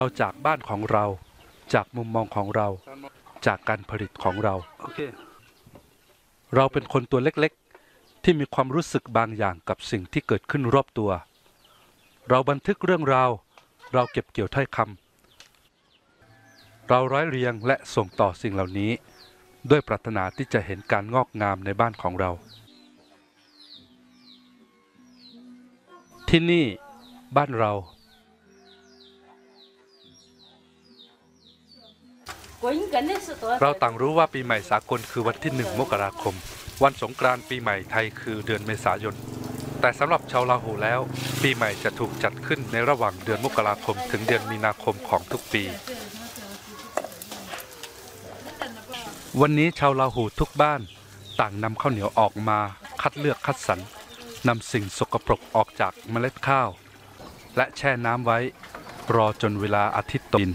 เราจากบ้านของเราจากมุมมองของเราจากการผลิตของเราเราเป็นคนตัวเล็กๆที่มีความรู้สึกบางอย่างกับสิ่งที่เกิดขึ้นรอบตัวเราบันทึกเรื่องราวเราเก็บเกี่ยวถ้อยคำเราร้อยเรียงและส่งต่อสิ่งเหล่านี้ด้วยปรารถนาที่จะเห็นการงอกงามในบ้านของเราที่นี่บ้านเราต่างรู้ว่าปีใหม่สากลคือวันที่1 มกราคมวันสงกรานต์ปีใหม่ไทยคือเดือนเมษายนแต่สำหรับชาวลาหูแล้วปีใหม่จะถูกจัดขึ้นในระหว่างเดือนมกราคมถึงเดือนมีนาคมของทุกปีวันนี้ชาวลาหูทุกบ้านต่างนำข้าวเหนียวออกมาคัดเลือกคัดสรรนำสิ่งสกปรกออกจากเมล็ดข้าวและแช่น้ำไว้รอจนเวลาอาทิตย์ตกดิน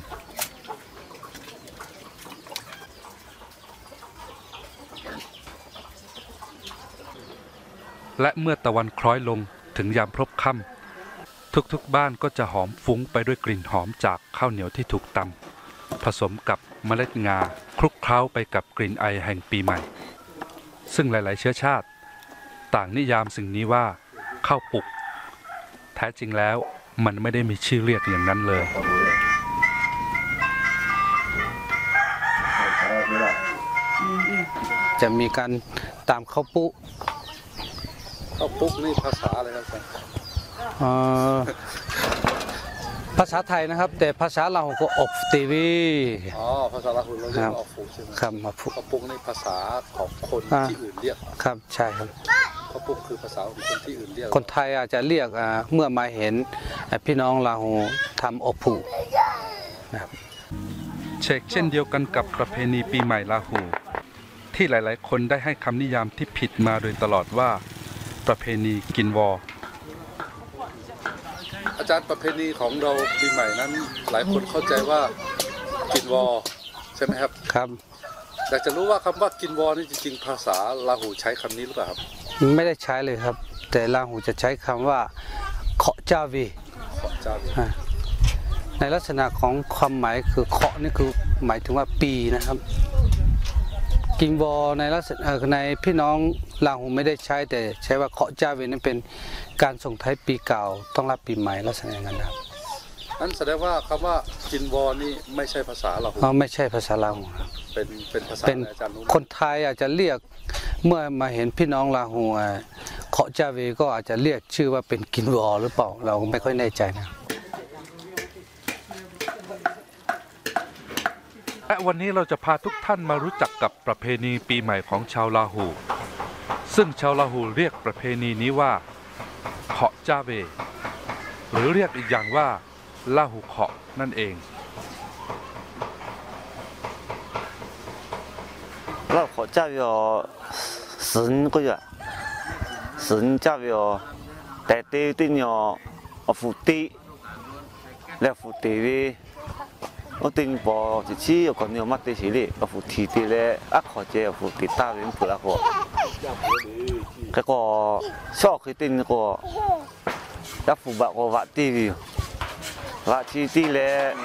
และเมื่อตะวันคล้อยลงถึงยามพลบค่ำทุกบ้านก็จะหอมฟุ้งไปด้วยกลิ่นหอมจากข้าวเหนียวที่ถูกตำผสมกับเมล็ดงาคลุกเคล้าไปกับกลิ่นไอแห่งปีใหม่ซึ่งหลายๆเชื้อชาติต่างนิยามสิ่งนี้ว่าข้าวปุกแท้จริงแล้วมันไม่ได้มีชื่อเรียกอย่างนั้นเลยจะมีการตามข้าวปุนี่ภาษาอะไรครับภาษาไทยนะครับแต่ภาษาเราก็ออกทีวีภาษาลาหูเราเรียกว่าออกปุกใช่ไหมครับมาปุกข้าวปุกนี่ภาษาของคนที่อื่นเรียกครับใช่ครับข้าวปุกคือภาษาของคนที่อื่นเรียกคนไทยอาจจะเรียกเมื่อมาเห็นพี่น้องลาหูทำอปุนะครับเช่นเดียวกันกับประเพณีปีใหม่ลาหูที่หลายๆคนได้ให้คำนิยามที่ผิดมาโดยตลอดว่าประเพณีกินวออาจารย์ประเพณีของเราปีใหม่นั้นหลายคนเข้าใจว่ากินวอใช่ไหมครับครับอยากจะรู้ว่าคำว่ากินวอนี่จริงๆภาษาลาหูใช้คำนี้หรือเปล่าครับไม่ได้ใช้เลยครับแต่ลาหูจะใช้คำว่าเคาะเจ้าวีในลักษณะของความหมายคือเคาะนี่คือหมายถึงว่าปีนะครับกินวอในลักษณะในพี่น้องลาหูไม่ได้ใช้แต่ใช้ว่าเคาะเจ้าเวนั่นเป็นการส่งท้ายปีเก่าต้องรับปีใหม่ลักษณะอย่างนั้นครับนั่นแสดงว่าคำว่ากินวอนี่ไม่ใช่ภาษาลาหูไม่ใช่ภาษาลาหูเป็นภาษาอาจารย์รู้คนไทยอาจจะเรียกเมื่อมาเห็นพี่น้องลาหูเคาะเจ้าเวก็อาจจะเรียกชื่อว่าเป็นกินวอหรือเปล่าเราไม่ค่อยแน่ใจนะและวันนี้เราจะพาทุกท่านมารู้จักกับประเพณีปีใหม่ของชาวลาหูซึ่งชาวลาหูเรียกประเพณีนี้ว่าเคาะเจ้าเวหรือเรียกอีกอย่างว่าลาหูเคาะนั่นเองลาหูเจ้าเว10个月10เจ้าเวแต่ตีติเนาะฟูตีและฟูตีเว我顶部一次有讲你乜嘢事咧？我扶梯啲咧，一學者又扶梯打完扶一個，嗰個小佢頂個，一扶白個滑啲，滑梯啲咧，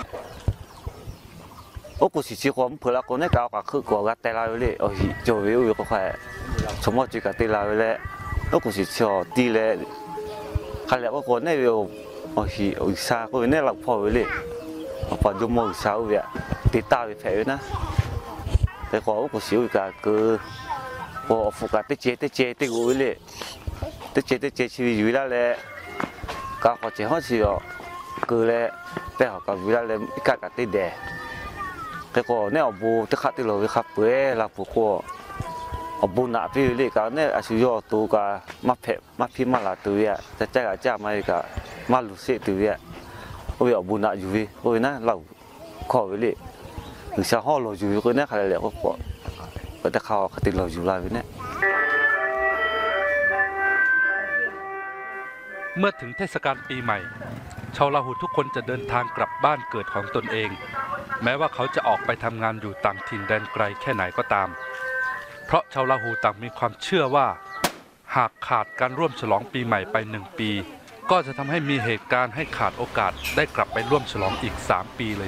我嗰時只個咁扶一個呢，搞個佢個個帶來咧，我做嘢會嗰塊，從我最近帶來咧，我嗰時做啲咧，係咧嗰個呢又我係我沙嗰個呢落破咧。พอดูมองสาวเนี่ยติดตาไปแผลนะแต่ก็ก็เสียวกันคือพอฟุกติเจติกูเลยติเจชีวิตอยู่แล้วแหละก็ขอเจ้าสิอ๋อคือเลยแต่เขาก็อยู่แล้วเลยอีกการติดแดดแต่ก็เนี่ยบูที่ขัดที่เราไปขับเปื่อยเราผูกก็บูหนาพี่เลยก็เนี่ยอาชีพตัวก็มาเพ็มาพิมาลาตัวเนี่ยจะแจ้งอาจารย์มาอีกมาลุเสียตัวเนี่ยโอ้ยบุญอะอยู่วิโอ้ยนะเราขอไว้เลยหรือชาวห้องเราอยู่ก็เนี่ยใครเลยก็ปอดก็จะเข้าติดเราอยู่ลายวิเนี่ยเมื่อถึงเทศกาลปีใหม่ชาวลาหูทุกคนจะเดินทางกลับบ้านเกิดของตนเองแม้ว่าเขาจะออกไปทำงานอยู่ต่างถิ่นแดนไกลแค่ไหนก็ตามเพราะชาวลาหูต่างมีความเชื่อว่าหากขาดการร่วมฉลองปีใหม่ไป1 ปีก็จะทำให้มีเหตุการณ์ให้ขาดโอกาสได้กลับไปร่วมฉลองอีก3 ปีเลย